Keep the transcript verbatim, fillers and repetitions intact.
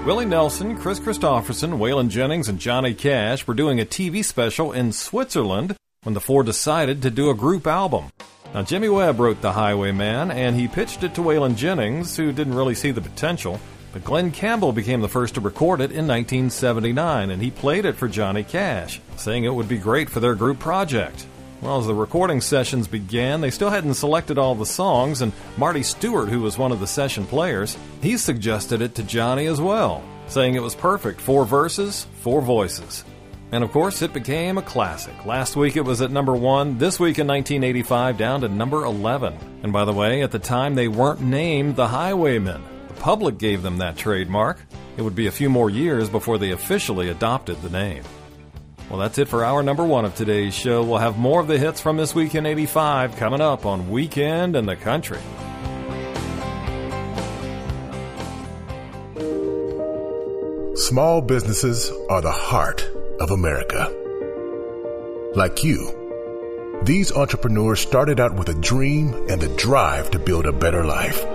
Willie Nelson, Chris Christopherson, Waylon Jennings, and Johnny Cash were doing a T V special in Switzerland when the four decided to do a group album. Now, Jimmy Webb wrote The Highwayman, and he pitched it to Waylon Jennings, who didn't really see the potential. But Glenn Campbell became the first to record it in nineteen seventy-nine, and he played it for Johnny Cash, saying it would be great for their group project. Well, as the recording sessions began, they still hadn't selected all the songs, and Marty Stewart, who was one of the session players, he suggested it to Johnny as well, saying it was perfect. Four verses, four voices. And of course, it became a classic. Last week it was at number one, this week in nineteen eighty-five down to number eleven. And by the way, at the time they weren't named the Highwaymen. The public gave them that trademark. It would be a few more years before they officially adopted the name. Well, that's it for our number one of today's show. We'll have more of the hits from this week in eighty-five coming up on Weekend in the Country. Small businesses are the heart of America. Like you, these entrepreneurs started out with a dream and a drive to build a better life.